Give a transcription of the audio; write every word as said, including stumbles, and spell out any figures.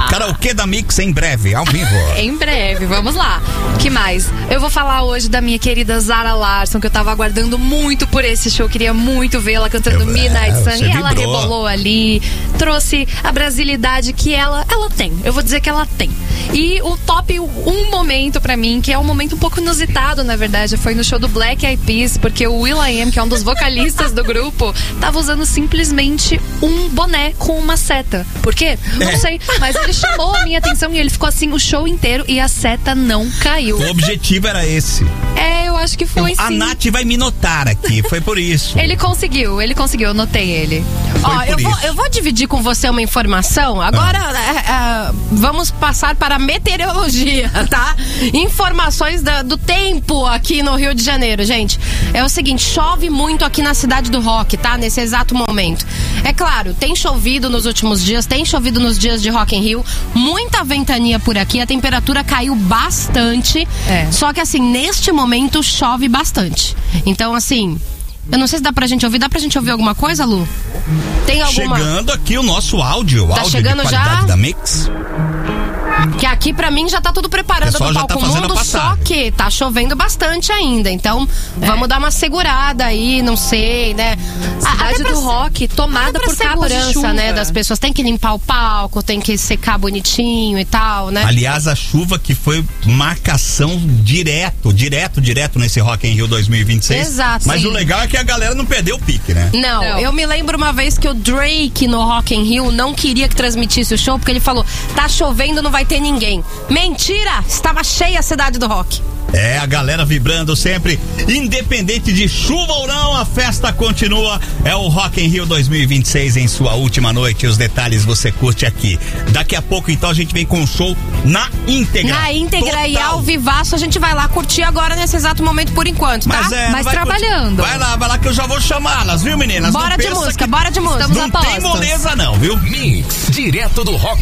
Karaokê da Mix em breve, ao vivo. Em breve, vamos lá. Que mais? Eu vou falar hoje da minha querida Zara Larsson, que eu tava aguardando muito por esse show. Queria muito vê-la cantando eu, Midnight é, Sun. E ela vibrou. rebolou ali, trouxe a brasilidade que ela, ela tem. Eu vou dizer que ela tem. E o top um momento pra mim, que é um momento um pouco inusitado, na verdade, foi no show do Black Eyed Peas, porque o will.i.am, que é um dos vocalistas do grupo, tava usando simplesmente um boné com uma seta. Por quê? Não É. sei, mas ele chamou a minha atenção e ele ficou assim o show inteiro e a seta não caiu. O objetivo era esse. É, eu acho que foi A sim. Nath vai me notar aqui, foi por isso. Ele conseguiu, ele conseguiu, eu notei ele. Foi Ó, eu por vou, isso. eu vou dividir com você uma informação. Agora, é, é, vamos passar para a meteorologia, tá? Informações da- do tempo aqui no Rio de Janeiro, gente. É o seguinte, chove muito aqui na cidade do rock, tá? Nesse exato momento. É claro, tem chovido nos últimos dias, tem chovido nos dias de Rock in Rio. Muita ventania por aqui, a temperatura caiu bastante. É. Só que assim, neste momento chove bastante. Então, assim... Eu não sei se dá pra gente ouvir. Dá pra gente ouvir alguma coisa, Lu? Tem alguma... Chegando aqui o nosso áudio, o Tá áudio chegando de qualidade já? da Mix. Que aqui pra mim já tá tudo preparado O pessoal do já tá Palco fazendo a Mundo, só passagem. que tá chovendo bastante ainda. Então, vamos dar uma segurada aí, não sei, né? A- Cidade até pra- do rock, tomada até pra por capas de segurança, chuva. né, das pessoas. Tem que limpar o palco, tem que secar bonitinho e tal, né? Aliás, a chuva que foi marcação direto, direto, direto nesse Rock in Rio dois mil e vinte e seis. Exato, Mas sim. o legal é que a galera não perdeu o pique, né? Não, Não. eu me lembro uma vez que o Drake no Rock in Rio não queria que transmitisse o show, porque ele falou, tá chovendo, não vai ter ninguém. Mentira! Estava cheia a cidade do rock. É, a galera vibrando sempre, independente de chuva ou não, a festa continua. É o Rock in Rio dois mil e vinte e seis em sua última noite. Os detalhes você curte aqui. Daqui a pouco, então, a gente vem com o show na íntegra. Na íntegra e Total. ao vivaço, a gente vai lá curtir agora nesse exato momento por enquanto, tá? Mas, é, Mas vai trabalhando. curtir. Vai lá, vai lá que eu já vou chamá-las, viu, meninas? Bora Não de pensa música, que bora de música. Estamos Não apostos. tem moleza não, viu? Mix, direto do Rock